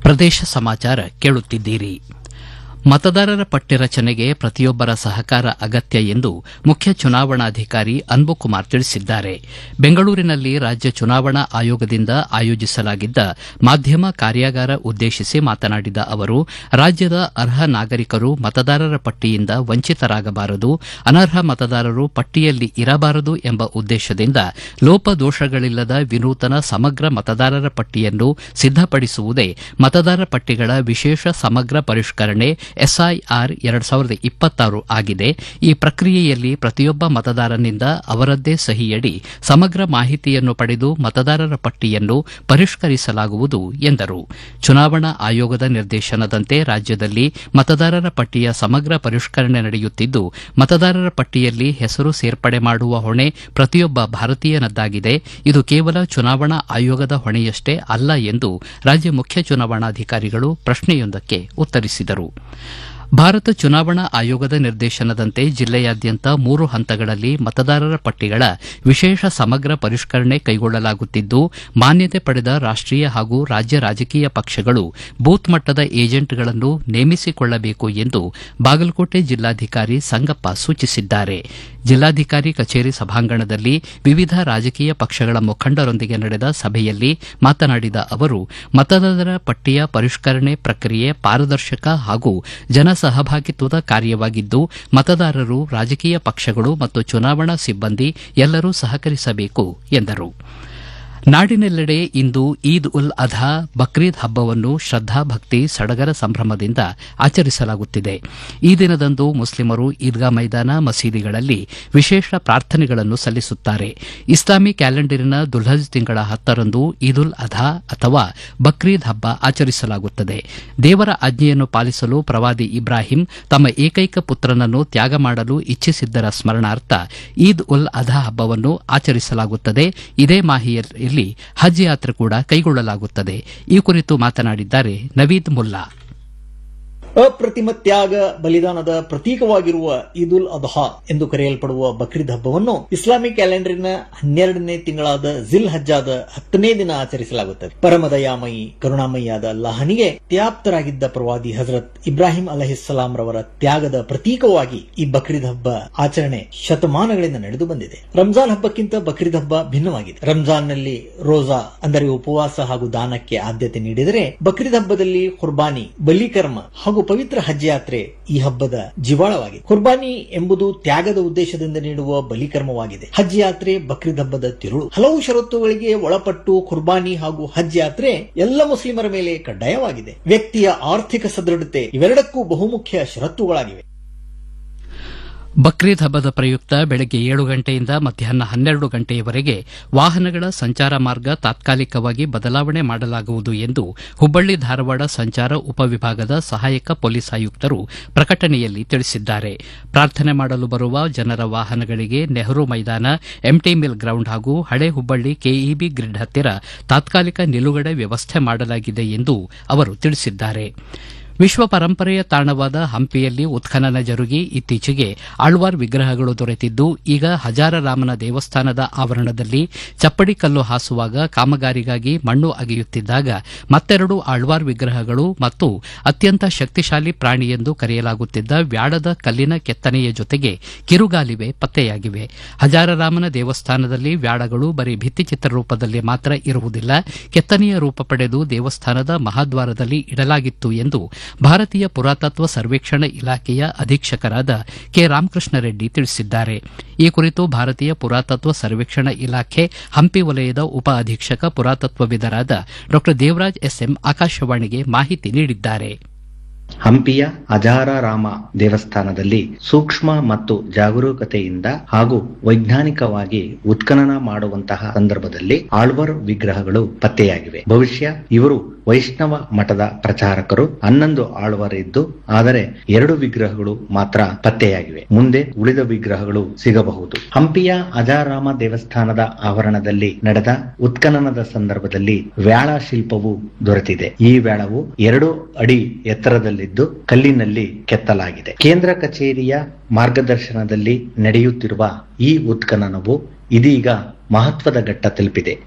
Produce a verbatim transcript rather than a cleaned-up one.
ಪ್ರದೇಶ ಸಮಾಚಾರ ಕೇಳುತ್ತಿದ್ದೀರಿ. ಮತದಾರರ ಪಟ್ಟಿ ರಚನೆಗೆ ಪ್ರತಿಯೊಬ್ಬರ ಸಹಕಾರ ಅಗತ್ಯ ಎಂದು ಮುಖ್ಯ ಚುನಾವಣಾಧಿಕಾರಿ ಅನ್ಬುಕುಮಾರ್ ತಿಳಿಸಿದ್ದಾರೆ. ಬೆಂಗಳೂರಿನಲ್ಲಿ ರಾಜ್ಯ ಚುನಾವಣಾ ಆಯೋಗದಿಂದ ಆಯೋಜಿಸಲಾಗಿದ್ದ ಮಾಧ್ಯಮ ಕಾರ್ಯಾಗಾರ ಉದ್ದೇಶಿಸಿ ಮಾತನಾಡಿದ ಅವರು, ರಾಜ್ಯದ ಅರ್ಹ ನಾಗರಿಕರು ಮತದಾರರ ಪಟ್ಟಿಯಿಂದ ವಂಚಿತರಾಗಬಾರದು, ಅನರ್ಹ ಮತದಾರರು ಪಟ್ಟಿಯಲ್ಲಿ ಇರಬಾರದು ಎಂಬ ಉದ್ದೇಶದಿಂದ ಲೋಪದೋಷಗಳಿಲ್ಲದ ವಿನೂತನ ಸಮಗ್ರ ಮತದಾರರ ಪಟ್ಟಿಯನ್ನು ಸಿದ್ದಪಡಿಸುವುದೇ ಮತದಾರ ಪಟ್ಟಿಗಳ ವಿಶೇಷ ಸಮಗ್ರ ಪರಿಷ್ಕರಣೆ ಎಸ್ಐಆರ್ ಎರಡು ಸಾವಿರದ ಇಪ್ಪತ್ತಾರು ಆಗಿದೆ. ಈ ಪ್ರಕ್ರಿಯೆಯಲ್ಲಿ ಪ್ರತಿಯೊಬ್ಬ ಮತದಾರನಿಂದ ಅವರದ್ದೇ ಸಹಿಯಡಿ ಸಮಗ್ರ ಮಾಹಿತಿಯನ್ನು ಪಡೆದು ಮತದಾರರ ಪಟ್ಟಿಯನ್ನು ಪರಿಷ್ಕರಿಸಲಾಗುವುದು ಎಂದರು. ಚುನಾವಣಾ ಆಯೋಗದ ನಿರ್ದೇಶನದಂತೆ ರಾಜ್ಯದಲ್ಲಿ ಮತದಾರರ ಪಟ್ಟಿಯ ಸಮಗ್ರ ಪರಿಷ್ಕರಣೆ ನಡೆಯುತ್ತಿದ್ದು, ಮತದಾರರ ಪಟ್ಟಿಯಲ್ಲಿ ಹೆಸರು ಸೇರ್ಪಡೆ ಮಾಡುವ ಹೊಣೆ ಪ್ರತಿಯೊಬ್ಬ ಭಾರತೀಯನದ್ದಾಗಿದೆ. ಇದು ಕೇವಲ ಚುನಾವಣಾ ಆಯೋಗದ ಹೊಣೆಯಷ್ಟೇ ಅಲ್ಲ ಎಂದು ರಾಜ್ಯ ಮುಖ್ಯ ಚುನಾವಣಾಧಿಕಾರಿಗಳು ಪ್ರಶ್ನೆಯೊಂದಕ್ಕೆ ಉತ್ತರಿಸಿದರು. ಭಾರತ ಚುನಾವಣಾ ಆಯೋಗದ ನಿರ್ದೇಶನದಂತೆ ಜಿಲ್ಲೆಯಾದ್ಯಂತ ಮೂರು ಹಂತಗಳಲ್ಲಿ ಮತದಾರರ ಪಟ್ಟಿಗಳ ವಿಶೇಷ ಸಮಗ್ರ ಪರಿಷ್ಕರಣೆ ಕೈಗೊಳ್ಳಲಾಗುತ್ತಿದ್ದು, ಮಾನ್ಯತೆ ಪಡೆದ ರಾಷ್ಟೀಯ ಹಾಗೂ ರಾಜ್ಯ ರಾಜಕೀಯ ಪಕ್ಷಗಳು ಬೂತ್ ಮಟ್ಟದ ಏಜೆಂಟ್ಗಳನ್ನು ನೇಮಿಸಿಕೊಳ್ಳಬೇಕು ಎಂದು ಬಾಗಲಕೋಟೆ ಜಿಲ್ಲಾಧಿಕಾರಿ ಸಂಗಪ್ಪ ಸೂಚಿಸಿದ್ದಾರೆ. ಜಿಲ್ಲಾಧಿಕಾರಿ ಕಚೇರಿ ಸಭಾಂಗಣದಲ್ಲಿ ವಿವಿಧ ರಾಜಕೀಯ ಪಕ್ಷಗಳ ಮುಖಂಡರೊಂದಿಗೆ ನಡೆದ ಸಭೆಯಲ್ಲಿ ಮಾತನಾಡಿದ ಅವರು, ಮತದಾರರ ಪಟ್ಟಿಯ ಪರಿಷ್ಕರಣೆ ಪ್ರಕ್ರಿಯೆ ಪಾರದರ್ಶಕ ಹಾಗೂ ಜನಸಹಭಾಗಿತ್ವದ ಕಾರ್ಯವಾಗಿದ್ದು, ಮತದಾರರು, ರಾಜಕೀಯ ಪಕ್ಷಗಳು ಮತ್ತು ಚುನಾವಣಾ ಸಿಬ್ಬಂದಿ ಎಲ್ಲರೂ ಸಹಕರಿಸಬೇಕು ಎಂದರು. ನಾಡಿನೆಲ್ಲೆಡೆ ಇಂದು ಈದ್ ಉಲ್ ಅಧಾ ಬಕ್ರೀದ್ ಹಬ್ಬವನ್ನು ಶ್ರದ್ದಾಭಕ್ತಿ ಸಡಗರ ಸಂಭ್ರಮದಿಂದ ಆಚರಿಸಲಾಗುತ್ತಿದೆ. ಈ ದಿನದಂದು ಮುಸ್ಲಿಮರು ಈದ್ಗಾ ಮೈದಾನ, ಮಸೀದಿಗಳಲ್ಲಿ ವಿಶೇಷ ಪ್ರಾರ್ಥನೆಗಳನ್ನು ಸಲ್ಲಿಸುತ್ತಾರೆ. ಇಸ್ಲಾಮಿ ಕ್ಯಾಲೆಂಡರಿನ ದುಲ್ಹಜ್ ತಿಂಗಳ ಹತ್ತರಂದು ಈದ್ ಉಲ್ ಅಧಾ ಅಥವಾ ಬಕ್ರೀದ್ ಹಬ್ಬ ಆಚರಿಸಲಾಗುತ್ತದೆ. ದೇವರ ಆಜ್ಞೆಯನ್ನು ಪಾಲಿಸಲು ಪ್ರವಾದಿ ಇಬ್ರಾಹಿಂ ತಮ್ಮ ಏಕೈಕ ಪುತ್ರನನ್ನು ತ್ಯಾಗ ಮಾಡಲು ಇಚ್ಛಿಸಿದ್ದರ ಸ್ಮರಣಾರ್ಥ ಈದ್ ಉಲ್ ಅಧಾ ಹಬ್ಬವನ್ನು ಆಚರಿಸಲಾಗುತ್ತದೆ. ಇದೇ ಮಾಹಿಯಲ್ಲಿ ಹಜ್ ಯಾತ್ರೆ ಕೂಡ ಕೈಗೊಳ್ಳಲಾಗುತ್ತದೆ. ಈ ಕುರಿತು ಮಾತನಾಡಿದ್ದಾರೆ ನವೀದ್ ಮುಲ್ಲಾ. ಅಪ್ರತಿಮ ತ್ಯಾಗ ಬಲಿದಾನದ ಪ್ರತೀಕವಾಗಿರುವ ಈದ್ ಉಲ್ ಅದ್ಹಾ ಎಂದು ಕರೆಯಲ್ಪಡುವ ಬಕ್ರೀದ್ ಹಬ್ಬವನ್ನು ಇಸ್ಲಾಮಿ ಕ್ಯಾಲೆಂಡರಿನ ಹನ್ನೆರಡನೇ ತಿಂಗಳಾದ ಜಿಲ್ ಹಜ್ಜಾದ ಹತ್ತನೇ ದಿನ ಆಚರಿಸಲಾಗುತ್ತದೆ. ಪರಮದಯಾಮಯಿ ಕರುಣಾಮಯಿಯಾದ ಅಲ್ಲಾಹನಿಗೆ ತ್ಯಾಪ್ತರಾಗಿದ್ದ ಪ್ರವಾದಿ ಹಜರತ್ ಇಬ್ರಾಹಿಂ ಅಲಹಿಸ್ಸಲಾಂ ರವರ ತ್ಯಾಗದ ಪ್ರತೀಕವಾಗಿ ಈ ಬಕ್ರೀದ್ ಹಬ್ಬ ಆಚರಣೆ ಶತಮಾನಗಳಿಂದ ನಡೆದು ಬಂದಿದೆ. ರಂಜಾನ್ ಹಬ್ಬಕ್ಕಿಂತ ಬಕ್ರೀದ್ ಹಬ್ಬ ಭಿನ್ನವಾಗಿದೆ. ರಂಜಾನ್ನಲ್ಲಿ ರೋಜಾ ಅಂದರೆ ಉಪವಾಸ ಹಾಗೂ ದಾನಕ್ಕೆ ಆದ್ಯತೆ ನೀಡಿದರೆ, ಬಕ್ರೀದ್ ಹಬ್ಬದಲ್ಲಿ ಕುರ್ಬಾನಿ, ಬಲಿಕರ್ಮ ಹಾಗೂ ಪವಿತ್ರ ಹಜ್ ಯಾತ್ರೆ ಈ ಹಬ್ಬದ ಜಿವಾಳವಾಗಿದೆ. ಕುರ್ಬಾನಿ ಎಂಬುದು ತ್ಯಾಗದ ಉದ್ದೇಶದಿಂದ ನೀಡುವ ಬಲಿಕರ್ಮವಾಗಿದೆ. ಹಜ್ ಯಾತ್ರೆ ಬಕ್ರೀದ್ ಹಬ್ಬದ ತಿರುಳು. ಹಲವು ಷರತ್ತುಗಳಿಗೆ ಒಳಪಟ್ಟು ಕುರ್ಬಾನಿ ಹಾಗೂ ಹಜ್ ಯಾತ್ರೆ ಎಲ್ಲ ಮುಸ್ಲಿಮರ ಮೇಲೆ ಕಡ್ಡಾಯವಾಗಿದೆ. ವ್ಯಕ್ತಿಯ ಆರ್ಥಿಕ ಸದೃಢತೆ ಇವೆರಡಕ್ಕೂ ಬಹುಮುಖ್ಯ ಷರತ್ತುಗಳಾಗಿವೆ. ಬಕ್ರೀದ್ ಹಬ್ಬದ ಪ್ರಯುಕ್ತ ಬೆಳಗ್ಗೆ ಏಳು ಗಂಟೆಯಿಂದ ಮಧ್ಯಾಹ್ನ ಹನ್ನೆರಡು ಗಂಟೆಯವರೆಗೆ ವಾಹನಗಳ ಸಂಚಾರ ಮಾರ್ಗ ತಾತ್ಕಾಲಿಕವಾಗಿ ಬದಲಾವಣೆ ಮಾಡಲಾಗುವುದು ಎಂದು ಹುಬ್ಬಳ್ಳಿ ಧಾರವಾಡ ಸಂಚಾರ ಉಪವಿಭಾಗದ ಸಹಾಯಕ ಪೊಲೀಸ್ ಆಯುಕ್ತರು ಪ್ರಕಟಣೆಯಲ್ಲಿ ತಿಳಿಸಿದ್ದಾರೆ. ಪ್ರಾರ್ಥನೆ ಮಾಡಲು ಬರುವ ಜನರ ವಾಹನಗಳಿಗೆ ನೆಹರು ಮೈದಾನ, ಎಂಟಿ ಮಿಲ್ ಗ್ರೌಂಡ್ ಹಾಗೂ ಹಳೆ ಹುಬ್ಬಳ್ಳಿ ಕೆಇಬಿ ಗ್ರಿಡ್ ಹತ್ತಿರ ತಾತ್ಕಾಲಿಕ ನಿಲುಗಡೆ ವ್ಯವಸ್ಥೆ ಮಾಡಲಾಗಿದೆ ಎಂದು ಅವರು ತಿಳಿಸಿದ್ದಾರೆ. ವಿಶ್ವ ಪರಂಪರೆಯ ತಾಣವಾದ ಹಂಪಿಯಲ್ಲಿ ಉತ್ಖನನ ಜರುಗಿ ಇತ್ತೀಚೆಗೆ ಆಳ್ವಾರ್ ವಿಗ್ರಹಗಳು ದೊರೆತಿದ್ದು, ಈಗ ಹಜಾರರಾಮನ ದೇವಸ್ಥಾನದ ಆವರಣದಲ್ಲಿ ಚಪ್ಪಡಿ ಕಲ್ಲು ಹಾಸುವಾಗ ಕಾಮಗಾರಿಗಾಗಿ ಮಣ್ಣು ಅಗೆಯುತ್ತಿದ್ದಾಗ ಮತ್ತೆರಡು ಆಳ್ವಾರ್ ವಿಗ್ರಹಗಳು ಮತ್ತು ಅತ್ಯಂತ ಶಕ್ತಿಶಾಲಿ ಪ್ರಾಣಿ ಎಂದು ಕರೆಯಲಾಗುತ್ತಿದ್ದ ವ್ಯಾಳದ ಕಲ್ಲಿನ ಕೆತ್ತನೆಯ ಜೊತೆಗೆ ಕಿರುಗಾಲಿವೆ ಪತ್ತೆಯಾಗಿವೆ. ಹಜಾರರಾಮನ ದೇವಸ್ಥಾನದಲ್ಲಿ ವ್ಯಾಳಗಳು ಬರೀ ಭಿತ್ತಿಚಿತ್ರ ರೂಪದಲ್ಲಿ ಮಾತ್ರ ಇರುವುದಿಲ್ಲ, ಕೆತ್ತನೆಯ ರೂಪ ಪಡೆದು ದೇವಸ್ಥಾನದ ಮಹಾದ್ವಾರದಲ್ಲಿ ಇಡಲಾಗಿತ್ತು ಎಂದು ಭಾರತೀಯ ಪುರಾತತ್ವ ಸರ್ವೇಕ್ಷಣಾ ಇಲಾಖೆಯ ಅಧೀಕ್ಷಕರಾದ ಕೆ ರಾಮಕೃಷ್ಣ ರೆಡ್ಡಿ ತಿಳಿಸಿದ್ದಾರೆ. ಈ ಕುರಿತು ಭಾರತೀಯ ಪುರಾತತ್ವ ಸರ್ವೇಕ್ಷಣಾ ಇಲಾಖೆ ಹಂಪಿ ವಲಯದ ಉಪ ಅಧೀಕ್ಷಕ ಪುರಾತತ್ವವಿದರಾದ ಡಾ ದೇವರಾಜ್ ಎಸ್ಎಂ ಆಕಾಶವಾಣಿಗೆ ಮಾಹಿತಿ ನೀಡಿದ್ದಾರೆ. ಹಂಪಿಯ ಅಜಾರಾರಾಮ ದೇವಸ್ಥಾನದಲ್ಲಿ ಸೂಕ್ಷ್ಮ ಮತ್ತು ಜಾಗರೂಕತೆಯಿಂದ ಹಾಗೂ ವೈಜ್ಞಾನಿಕವಾಗಿ ಉತ್ಖನನ ಮಾಡುವಂತಹ ಸಂದರ್ಭದಲ್ಲಿ ಆಳ್ವಾರ್ ವಿಗ್ರಹಗಳು ಪತ್ತೆಯಾಗಿವೆ. ಭವಿಷ್ಯ ಇವರು ವೈಷ್ಣವ ಮಠದ ಪ್ರಚಾರಕರು. ಹನ್ನೊಂದು ಆಳ್ವಾರ್ ಇದ್ದು, ಆದರೆ ಎರಡು ವಿಗ್ರಹಗಳು ಮಾತ್ರ ಪತ್ತೆಯಾಗಿವೆ. ಮುಂದೆ ಉಳಿದ ವಿಗ್ರಹಗಳು ಸಿಗಬಹುದು. ಹಂಪಿಯ ಅಜಾರಾಮ ದೇವಸ್ಥಾನದ ಆವರಣದಲ್ಲಿ ನಡೆದ ಉತ್ಖನನದ ಸಂದರ್ಭದಲ್ಲಿ ವ್ಯಾಳ ಶಿಲ್ಪವು ದೊರೆತಿದೆ. ಈ ವ್ಯಾಳವು ಎರಡು ಅಡಿ ಎತ್ತರದಲ್ಲಿದ್ದು ಕಲ್ಲಿನಲ್ಲಿ ಕೆತ್ತಲಾಗಿದೆ. ಕೇಂದ್ರ ಕಚೇರಿಯ ಮಾರ್ಗದರ್ಶನದಲ್ಲಿ ನಡೆಯುತ್ತಿರುವ ಈ ಉತ್ಖನನವು ಇದೀಗ ಮಹತ್ವದ ಘಟ್ಟ ತಲುಪಿದೆ.